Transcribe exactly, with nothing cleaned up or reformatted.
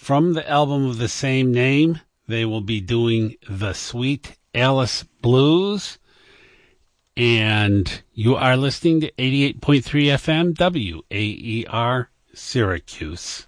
From the album of the same name, they will be doing The Sweet Alice Blues. And you are listening to eighty-eight point three F M W A E R Syracuse.